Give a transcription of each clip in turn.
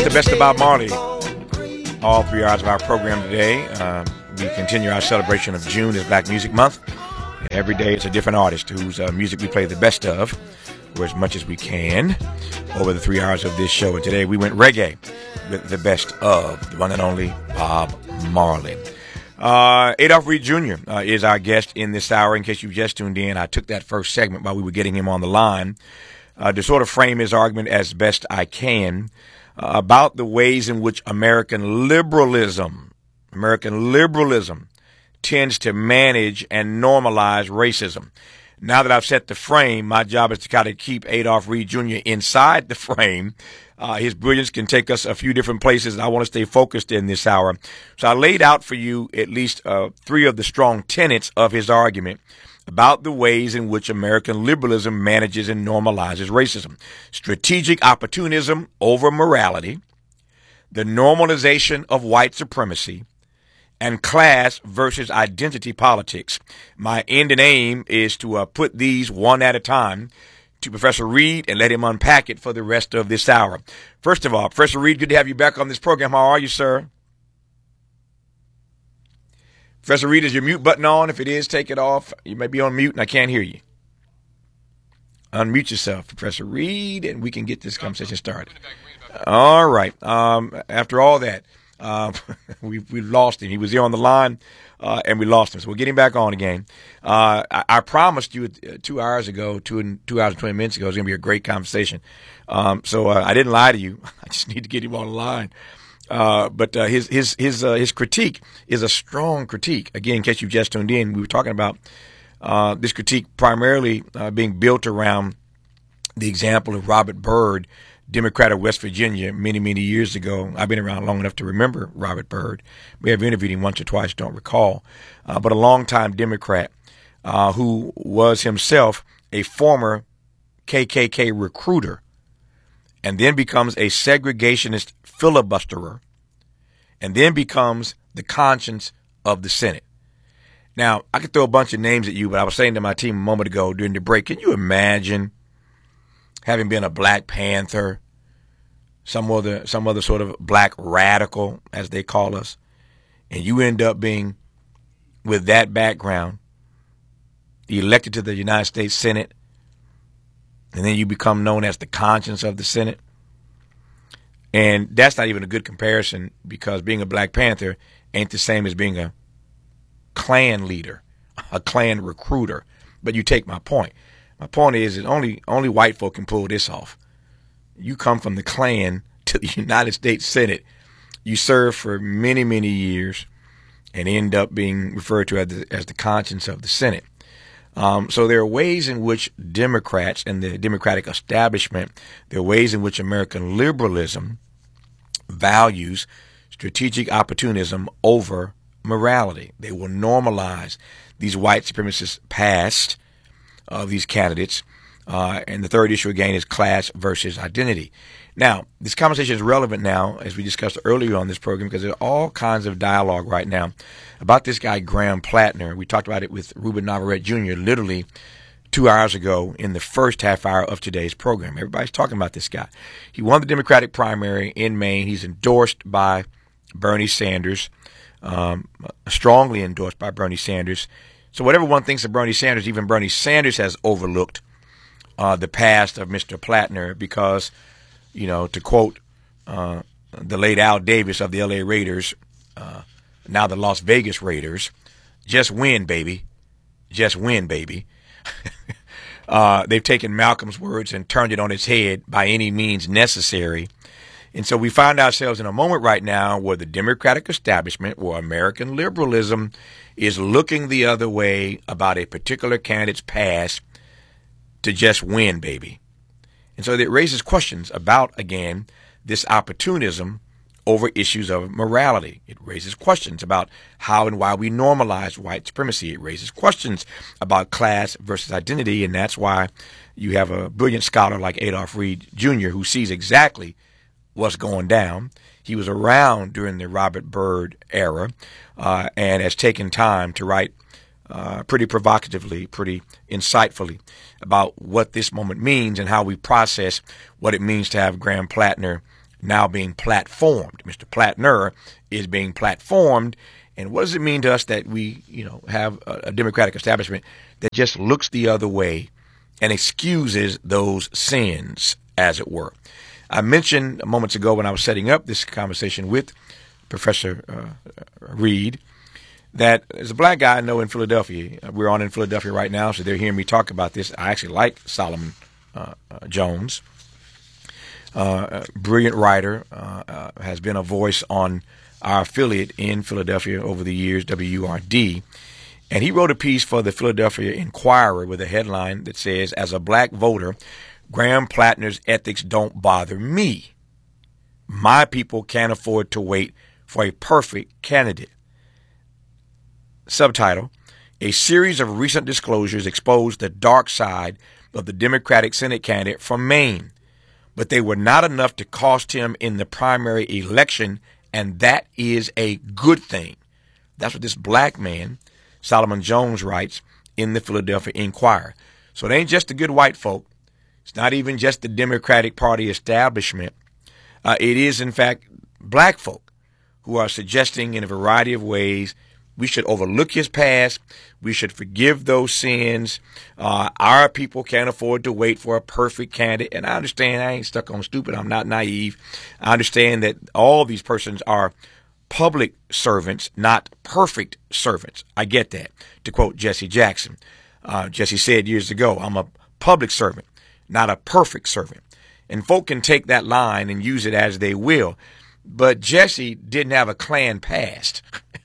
is the best of Bob Marley. All 3 hours of our program today. We continue our celebration of June as Black Music Month. Every day it's a different artist whose music we play the best of, or as much as we can, over the 3 hours of this show. And today we went reggae with the best of the one and only Bob Marley. Adolph Reed Jr. Is our guest in this hour. In case you just tuned in, I took that first segment while we were getting him on the line to sort of frame his argument as best I can about the ways in which American liberalism tends to manage and normalize racism. Now that I've set the frame, my job is to kind of keep Adolph Reed Jr. inside the frame. His brilliance can take us a few different places, and I want to stay focused in this hour. So I laid out for you at least 3 of the strong tenets of his argument about the ways in which American liberalism manages and normalizes racism. Strategic opportunism over morality, the normalization of white supremacy, and class versus identity politics. My end and aim is to put these one at a time to Professor Reed and let him unpack it for the rest of this hour. First of all, Professor Reed, good to have you back on this program. How are you, sir? Professor Reed, is your mute button on? If it is, take it off. You may be on mute and I can't hear you. Unmute yourself, Professor Reed, and we can get this conversation started. All right. After all that, we lost him. He was here on the line, and we lost him. So we'll get him back on again. I promised you 2 hours ago, 2 hours and 20 minutes ago, it was going to be a great conversation. So I didn't lie to you. I just need to get him on the line. But his critique is a strong critique. Again, in case you just tuned in, we were talking about this critique primarily being built around the example of Robert Byrd, Democrat of West Virginia, many, many years ago. I've been around long enough to remember Robert Byrd. We have interviewed him once or twice, don't recall. But a longtime Democrat who was himself a former KKK recruiter and then becomes a segregationist filibusterer and then becomes the conscience of the Senate. Now, I could throw a bunch of names at you, but I was saying to my team a moment ago during the break, can you imagine having been a Black Panther, some other sort of black radical, as they call us, and you end up being, with that background, elected to the United States Senate, and then you become known as the conscience of the Senate? And that's not even a good comparison, because being a Black Panther ain't the same as being a Klan leader, a Klan recruiter. But you take my point. My point is that only white folk can pull this off. You come from the Klan to the United States Senate. You serve for many, many years and end up being referred to as the conscience of the Senate. So there are ways in which Democrats and the Democratic establishment, there are ways in which American liberalism values strategic opportunism over morality. They will normalize these white supremacist past of these candidates. And the third issue, again, is class versus identity. Now, this conversation is relevant now, as we discussed earlier on this program, because there's all kinds of dialogue right now about this guy, Graham Plattner. We talked about it with Ruben Navarrete Jr. literally 2 hours ago in the first half hour of today's program. Everybody's talking about this guy. He won the Democratic primary in Maine. He's endorsed by Bernie Sanders, strongly endorsed by Bernie Sanders. So whatever one thinks of Bernie Sanders, even Bernie Sanders has overlooked the past of Mr. Plattner because, to quote the late Al Davis of the L.A. Raiders, now the Las Vegas Raiders, just win, baby. Just win, baby. They've taken Malcolm's words and turned it on its head by any means necessary. And so we find ourselves in a moment right now where the Democratic establishment, or American liberalism, is looking the other way about a particular candidate's past to just win, baby. And so it raises questions about, again, this opportunism over issues of morality. It raises questions about how and why we normalize white supremacy. It raises questions about class versus identity, and that's why you have a brilliant scholar like Adolph Reed Jr. who sees exactly what's going down. He was around during the Robert Byrd era and has taken time to write pretty provocatively, pretty insightfully about what this moment means and how we process what it means to have Graham Plattner now being platformed. Mr. Plattner is being platformed. And what does it mean to us that we, have a Democratic establishment that just looks the other way and excuses those sins, as it were? I mentioned moments ago when I was setting up this conversation with Professor Reed that there's a black guy I know in Philadelphia. We're on in Philadelphia right now, so they're hearing me talk about this. I actually like Solomon Jones. Brilliant writer, has been a voice on our affiliate in Philadelphia over the years, WURD. And he wrote a piece for the Philadelphia Inquirer with a headline that says, "As a black voter, Graham Plattner's ethics don't bother me. My people can't afford to wait for a perfect candidate." Subtitle: A series of recent disclosures exposed the dark side of the Democratic Senate candidate from Maine, but they were not enough to cost him in the primary election, and that is a good thing. That's what this black man, Solomon Jones, writes in the Philadelphia Inquirer. So it ain't just the good white folk. It's not even just the Democratic Party establishment. It is, in fact, black folk who are suggesting in a variety of ways we should overlook his past. We should forgive those sins. Our people can't afford to wait for a perfect candidate. And I understand I ain't stuck on stupid. I'm not naive. I understand that all these persons are public servants, not perfect servants. I get that. To quote Jesse Jackson, Jesse said years ago, "I'm a public servant, not a perfect servant." And folk can take that line and use it as they will. But Jesse didn't have a Klan past.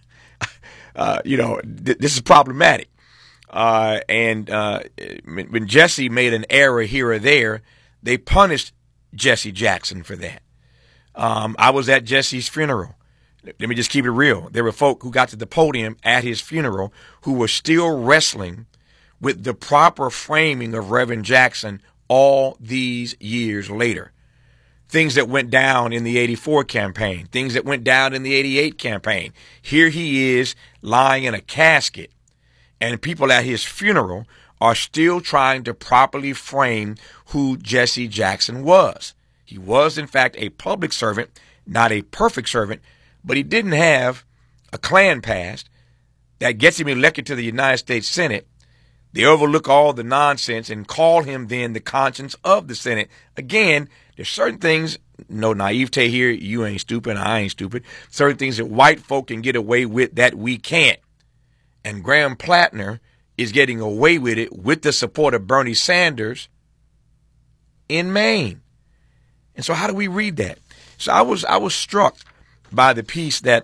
This is problematic. And when Jesse made an error here or there, they punished Jesse Jackson for that. I was at Jesse's funeral. Let me just keep it real. There were folk who got to the podium at his funeral who were still wrestling with the proper framing of Reverend Jackson all these years later. Things that went down in the 84 campaign, things that went down in the 88 campaign. Here he is lying in a casket, and people at his funeral are still trying to properly frame who Jesse Jackson was. He was, in fact, a public servant, not a perfect servant, but he didn't have a Klan past that gets him elected to the United States Senate. They overlook all the nonsense and call him then the conscience of the Senate. Again, there's certain things, no naivete here, you ain't stupid, I ain't stupid. Certain things that white folk can get away with that we can't. And Graham Plattner is getting away with it with the support of Bernie Sanders in Maine. And so how do we read that? So I was struck by the piece that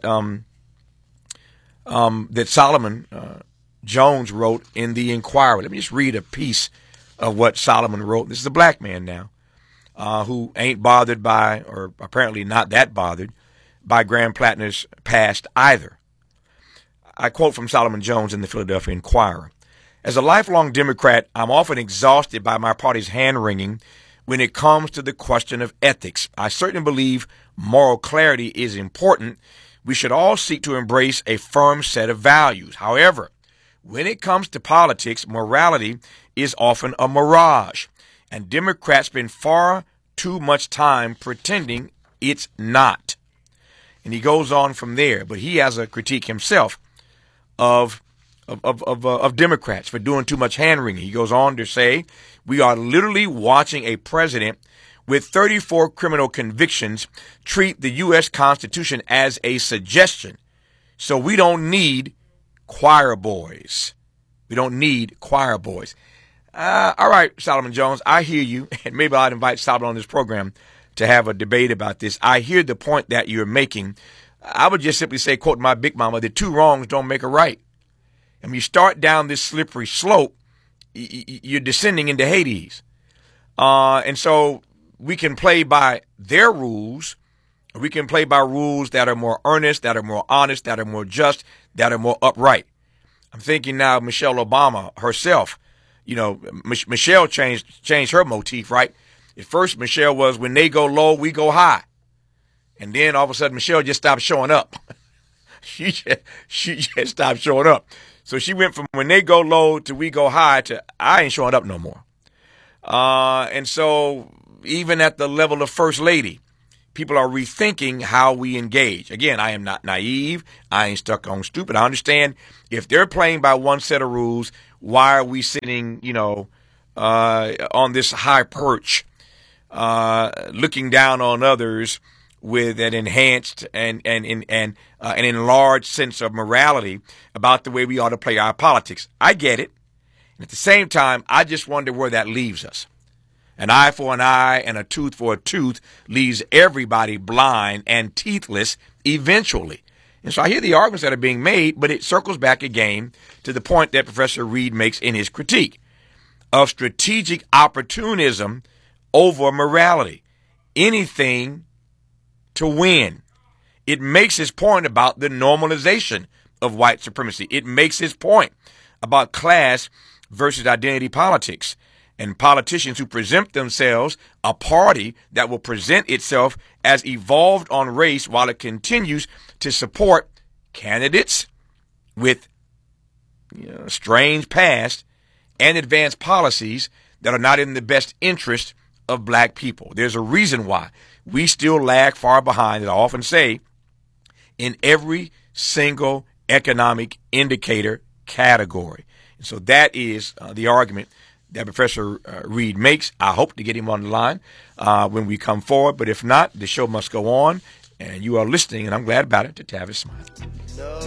that Solomon Jones wrote in the Inquirer. Let me just read a piece of what Solomon wrote. This is a black man now who ain't bothered by, or apparently not that bothered, by Graham Plattner's past either. I quote from Solomon Jones in the Philadelphia Inquirer. "As a lifelong Democrat, I'm often exhausted by my party's hand-wringing when it comes to the question of ethics. I certainly believe moral clarity is important. We should all seek to embrace a firm set of values. However, when it comes to politics, morality is often a mirage, and Democrats spend far too much time pretending it's not." And he goes on from there, but he has a critique himself of Democrats for doing too much hand-wringing. He goes on to say, "We are literally watching a president with 34 criminal convictions treat the U.S. Constitution as a suggestion. So we don't need choir boys. We don't need choir boys." All right, Solomon Jones, I hear you, and maybe I'd invite Solomon on this program to have a debate about this. I hear the point that you're making. I would just simply say, quote my big mama, that two wrongs don't make a right. And when you start down this slippery slope, you're descending into Hades. And so we can play by their rules, or we can play by rules that are more earnest, that are more honest, that are more just, that are more upright. I'm thinking now of Michelle Obama herself. You know, Michelle changed her motif, right? At first, Michelle was, when they go low, we go high. And then all of a sudden, Michelle just stopped showing up. she just stopped showing up. So she went from when they go low to we go high to I ain't showing up no more. And so even at the level of First Lady, people are rethinking how we engage. Again, I am not naive. I ain't stuck on stupid. I understand if they're playing by one set of rules, why are we sitting, on this high perch, looking down on others with an enhanced and an enlarged sense of morality about the way we ought to play our politics? I get it. And at the same time, I just wonder where that leaves us. An eye for an eye and a tooth for a tooth leaves everybody blind and teethless eventually. And so I hear the arguments that are being made, but it circles back again to the point that Professor Reed makes in his critique of strategic opportunism over morality. Anything to win. It makes his point about the normalization of white supremacy. It makes his point about class versus identity politics and politicians who present themselves a party that will present itself as evolved on race while it continues to support candidates with strange past and advanced policies that are not in the best interest of black people. There's a reason why we still lag far behind, as I often say, in every single economic indicator category. And so that is the argument that Professor Reed makes. I hope to get him on the line when we come forward. But if not, the show must go on. And you are listening, and I'm glad about it, to Tavis Smiley.